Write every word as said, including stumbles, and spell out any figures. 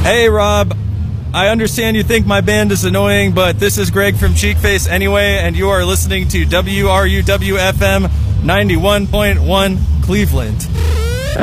Hey, Rob. I understand you think my band is annoying, but this is Greg from Cheekface anyway, and you are listening to W R U W F M ninety-one point one Cleveland.